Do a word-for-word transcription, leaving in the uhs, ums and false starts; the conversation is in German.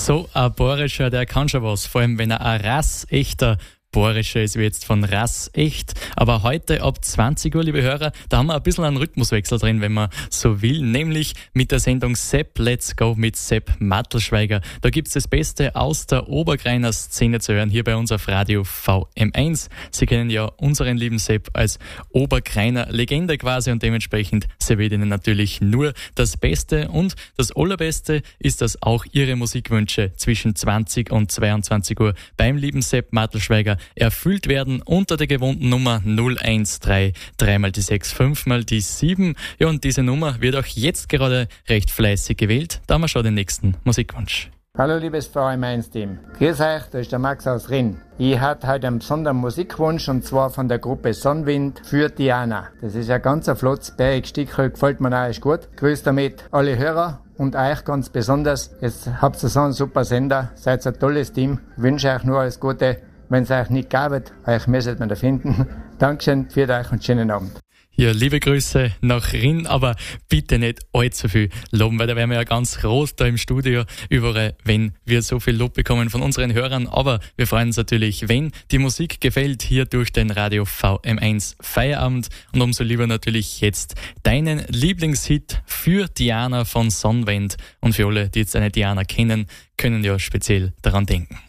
So ein Bohrischer, der kann schon was, vor allem wenn er ein rassechter Bohrischer ist, wie jetzt von Rass echt. Aber heute ab zwanzig Uhr, liebe Hörer, da haben wir ein bisschen einen Rhythmuswechsel drin, wenn man so will, nämlich mit der Sendung Sepp Let's Go mit Sepp Mattelschweiger. Da gibt's das Beste aus der Obergreiner Szene zu hören, hier bei uns auf Radio V M eins. Sie kennen ja unseren lieben Sepp als Obergreiner Legende quasi und dementsprechend serviert Ihnen natürlich nur das Beste und das Allerbeste ist, dass auch Ihre Musikwünsche zwischen zwanzig und zweiundzwanzig Uhr beim lieben Sepp Mattelschweiger erfüllt werden unter der gewohnten Nummer null eins drei, drei mal die sechs, fünf mal die sieben. Ja, und diese Nummer wird auch jetzt gerade recht fleißig gewählt. Da haben wir schon den nächsten Musikwunsch. Hallo liebes V M eins Team. Grüß euch, da ist der Max aus Rinn. Ich hatte heute einen besonderen Musikwunsch und zwar von der Gruppe Sonnenwind für Diana. Das ist ein ganz flottes, bäriges Stück, gefällt mir auch, ist gut. Grüß damit alle Hörer und euch ganz besonders. Jetzt habt ihr so einen super Sender, seid ein tolles Team. Ich wünsche euch nur alles Gute. Wenn es euch nicht gab, euch müsstet man da finden. Dankeschön für euch und schönen Abend. Ja, liebe Grüße nach Rinn, aber bitte nicht allzu viel loben, weil da wären wir ja ganz rot da im Studio überall, wenn wir so viel Lob bekommen von unseren Hörern. Aber wir freuen uns natürlich, wenn die Musik gefällt, hier durch den Radio V M eins Feierabend. Und umso lieber natürlich jetzt deinen Lieblingshit für Diana von Sonnenwind. Und für alle, die jetzt eine Diana kennen, können ja speziell daran denken.